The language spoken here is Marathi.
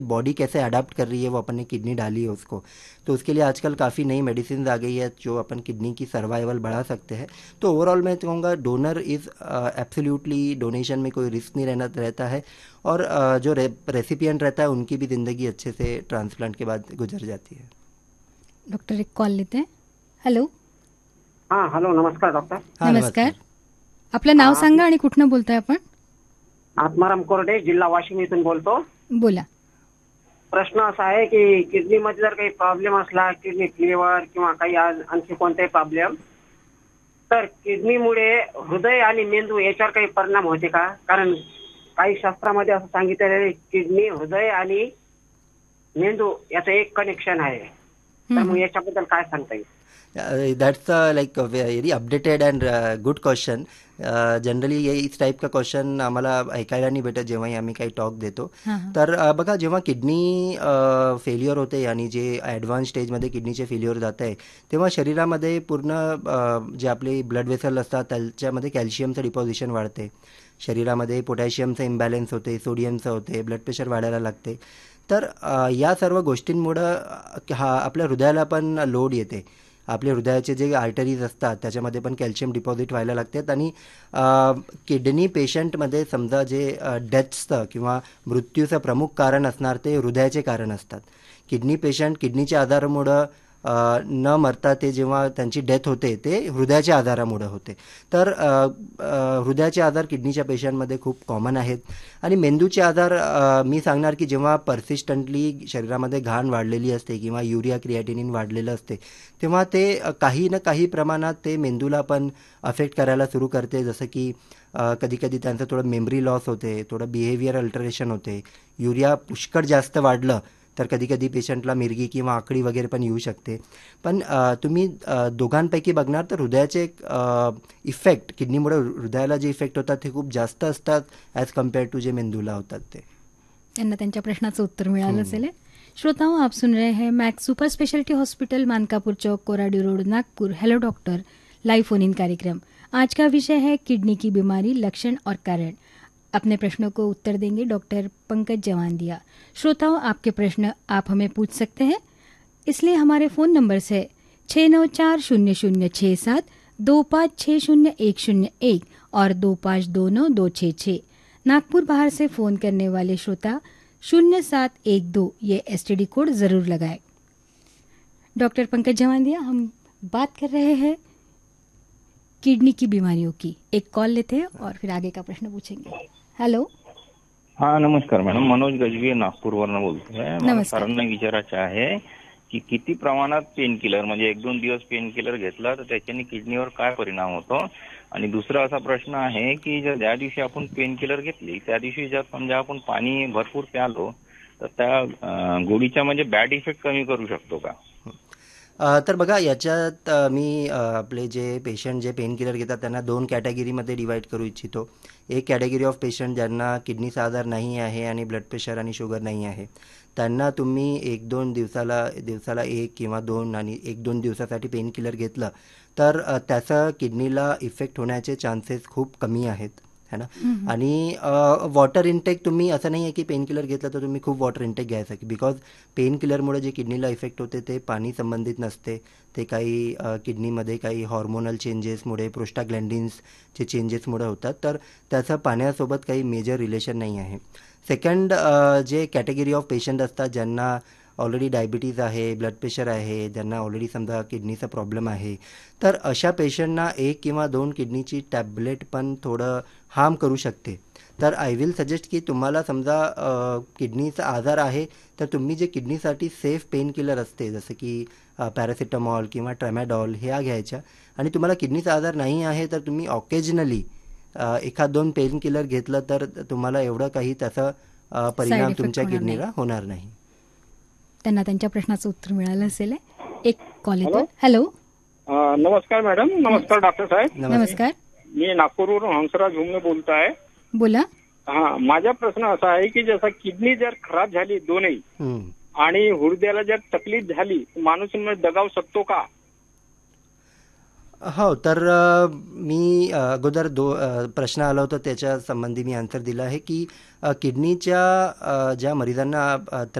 बॉडी कैसे अडाप्ट कर रही है वो अपन ने किडनी डाली है उसको। तो उसके लिए आजकल काफ़ी नई मेडिसिन आ गई है जो अपन किडनी की सर्वाइवल बढ़ा सकते हैं। तो ओवरऑल मैं कहूँगा डोनर इज़ एब्सोल्युटली, डोनेशन में कोई रिस्क नहीं रहता है। और जो रेसिपिएंट रहता है उनकी भी ज़िंदगी अच्छे से ट्रांसप्लांट के बाद गुजर जाती है। डॉक्टर एक कॉल लेते हैं. हॅलो. हा हॅलो, नमस्कार डॉक्टर. हाँ नमस्कार. नमस्कार. आपलं नाव सांगा आणि कुठनं बोलताय आपण? आत्माराम कोरडे, जिल्हा वाशिम इथून बोलतो. बोला. प्रश्न असा आहे की किडनीमध्ये जर काही प्रॉब्लेम असला, किडनी फ्लेवर किंवा काही आणखी कोणताही प्रॉब्लेम, तर किडनीमुळे हृदय आणि मेंदू याच्यावर काही परिणाम होते का? कारण काही शास्त्रामध्ये असं सांगितलेलं आहे किडनी, हृदय आणि मेंदू याचं एक कनेक्शन आहे. तर मग याच्याबद्दल काय सांगता येईल? That's like very updated end good question. Generally ये इस टाईप का क्वेश्चन आम्हाला ऐकायला नाही भेटत जेव्हाही आम्ही काही टॉक देतो. तर बघा, जेव्हा किडनी फेल्युअर होते आणि जे ॲडव्हान्स स्टेजमध्ये किडनीचे फेल्युअर जात आहे तेव्हा शरीरामध्ये पूर्ण जे आपले ब्लड वेसल असतात त्याच्यामध्ये कॅल्शियमचं डिपॉझिशन वाढते, शरीरामध्ये पोटॅशियमचं इम्बॅलन्स होते, सोडियमचं होते, ब्लड प्रेशर वाढायला लागते. तर या सर्व गोष्टींमुळं हा आपल्या हृदयाला पण लोड येते. आपले हृदयाचे जे आर्टरीज असतात त्याच्यामध्ये पण कॅल्शियम डिपॉझिट व्हायला लागतात. आणि किडनी पेशंटमध्ये समजा जे डेथचं किंवा मृत्यूचं प्रमुख कारण असणार ते हृदयाचे कारण असतात. किडनी पेशंट किडनीच्या आजारामुळं न मरता ते जेव्हा त्यांची डेथ होते ते हृदयाच्या आजारामुळं होते. तर हृदयाचे आजार किडनीच्या पेशंटमध्ये खूप कॉमन आहेत. आणि मेंदूचे आजार मी सांगणार की जेव्हा परसिस्टंटली शरीरामध्ये घाण वाढलेली असते किंवा युरिया क्रिएटिनिन वाढलेलं असते तेव्हा ते काही ना काही प्रमाणात ते मेंदूला पण अफेक्ट करायला सुरू करते. जसं की कधी कधी त्यांचं थोडं मेमरी लॉस होते, थोडं बिहेवियर अल्टरेशन होते. युरिया पुष्कळ जास्त वाढलं तर कधी कधी पेशंटला मिरगी किंवा आकडी वगैरे पण येऊ शकते. पण तुम्ही दोघांपैकी बघणार तर हृदयाचे इफेक्ट, किडनीमुळे हृदयाला जे इफेक्ट होतात ते खूप जास्त असतात ॲज कम्पेअर टू जे मेंदूला होतात ते. त्यांना त्यांच्या प्रश्नाचं उत्तर मिळालं असेल. श्रोताओं, आप सुन रहे हैं max super speciality hospital, Mankapur Chowk, Koradi road, Nagpur. Hello doctor, live phone in कार्यक्रम. आज का विषय है किडनी की बीमारी, लक्षण और कारण. अपने प्रश्नों को उत्तर देंगे डॉक्टर पंकज जवांदिया. श्रोताओं, आपके प्रश्न आप हमें पूछ सकते हैं, इसलिए हमारे फ़ोन नंबर्स है 6940067, 25600101 और 2529 नागपुर बाहर से फ़ोन करने वाले श्रोता 0712 ये STD कोड ज़रूर लगाए. डॉक्टर पंकज जवांदिया, हम बात कर रहे हैं किडनी की बीमारियों की. एक कॉल लेते हैं और फिर आगे का प्रश्न पूछेंगे. हॅलो. हा नमस्कार मॅडम, मनोज गजवी नागपूरवरनं बोलतोय. मला नमस्कार. सरांना विचारायचं आहे की किती प्रमाणात पेन किलर, म्हणजे 1-2 दिवस पेन किलर घेतला तर त्याच्याने किडनीवर काय परिणाम होतो. आणि दुसरा असा प्रश्न आहे की ज्या दिवशी आपण पेन किलर घेतली त्या दिवशी जर समजा आपण पाणी भरपूर प्यालो तर त्या गोळीच्या म्हणजे बॅड इफेक्ट कमी करू शकतो का? तर बघा, याच्यात मी आपले जे पेशंट जे पेन किलर घेतात त्यांना 2 कॅटेगरीमध्ये डिवाईड करू इच्छितो. एक कॅटेगरी ऑफ पेशंट ज्यांना किडनीचा आजार नाही आहे आणि ब्लड प्रेशर आणि शुगर नाही आहे, त्यांना तुम्ही 1-2 दिवसाला 1 किंवा 2 आणि 1-2 दिवसासाठी पेन किलर घेतलं तर त्याचा किडनीला इफेक्ट होण्याचे चान्सेस खूप कमी आहेत, है ना. आणि वॉटर इंटेक, तुम्ही असं नाही आहे की पेन किलर घेतलं तर तुम्ही खूप वॉटर इंटेक घ्यायचं, बिकॉज पेन किलरमुळे जे किडनीला इफेक्ट होते ते पाणी संबंधित नसते. ते काही किडनीमध्ये काही हॉर्मोनल चेंजेसमुळे, प्रोस्टाग्लॅन्डिन्सचे चेंजेसमुळे होतात. तर त्याचं पाण्यासोबत काही मेजर रिलेशन नाही आहे. सेकंड, जे कॅटेगरी ऑफ पेशंट असतात ज्यांना ऑलरेडी डायबिटीज आहे, ब्लड प्रेशर आहे, ज्यांना ऑलरेडी समजा किडनीचा प्रॉब्लेम आहे, तर अशा पेशंटना 1 किंवा 2 किडनीची टॅबलेट पण थोडं हार्म करू शकते. तर आय विल सजेस्ट की तुम्हाला समजा किडनीचा आजार आहे तर तुम्ही जे किडनीसाठी सेफ पेन किलर असते जसं की पॅरासिटामॉल किंवा ट्रॅमॅडॉल ह्या घ्यायच्या. आणि तुम्हाला किडनीचा आजार नाही आहे तर तुम्ही ऑकेजनली 1-2 पेन किलर घेतलं तर तुम्हाला एवढं काही त्याचा परिणाम effect तुमच्या होणार किडनीला नाही. होणार नाही. त्यांना त्यांच्या प्रश्नाचं उत्तर मिळालं असेल. एक कॉल येतो. हॅलो. नमस्कार मॅडम. नमस्कार डॉक्टर साहेब. नमस्कार. मी नागपूरवरून हंसराज झुमने बोलत आहे. बोला. हा, माझा प्रश्न असा आहे की जसं किडनी जर खराब झाली दोन्ही आणि हृदयाला जर तकलीफ झाली माणूस दगावू शकतो का? हो, तर मी अगोदर प्रश्न आला होता त्याच्या संबंधी मी आन्सर दिला आहे की किडनीच्या ज्या मरीजांना